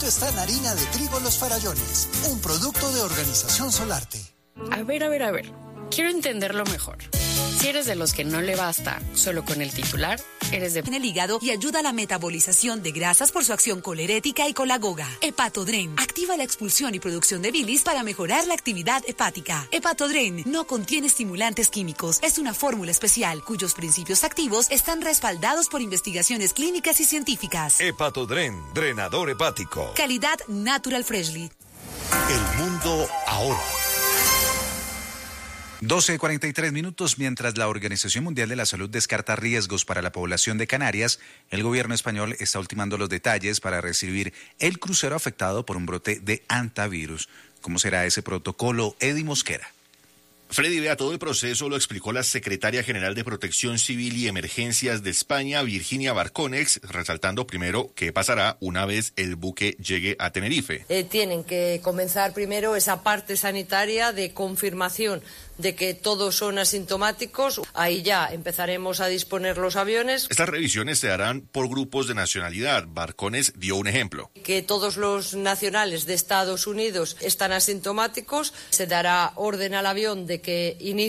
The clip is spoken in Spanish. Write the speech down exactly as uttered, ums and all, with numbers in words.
secreto está en harina de trigo Los Farallones, un producto de Organización Solarte. A ver, a ver, a ver. Quiero entenderlo mejor. Si eres de los que no le basta solo con el titular, eres de... En el hígado y ayuda a la metabolización de grasas por su acción colerética y colagoga. Hepatodren activa la expulsión y producción de bilis para mejorar la actividad hepática. Hepatodren no contiene estimulantes químicos. Es una fórmula especial cuyos principios activos están respaldados por investigaciones clínicas y científicas. Hepatodren, drenador hepático. Calidad Natural Freshly. El mundo ahora. doce cuarenta y tres minutos. Mientras la Organización Mundial de la Salud descarta riesgos para la población de Canarias, el gobierno español está ultimando los detalles para recibir el crucero afectado por un brote de hantavirus. ¿Cómo será ese protocolo? Eddie Mosquera. Freddy, vea, todo el proceso lo explicó la secretaria general de Protección Civil y Emergencias de España, Virginia Barconex, resaltando primero qué pasará una vez el buque llegue a Tenerife. Eh, tienen que comenzar primero esa parte sanitaria de confirmación de que todos son asintomáticos. Ahí ya empezaremos a disponer los aviones. Estas revisiones se harán por grupos de nacionalidad. Barcones dio un ejemplo. Que todos los nacionales de Estados Unidos están asintomáticos, se dará orden al avión de que inicie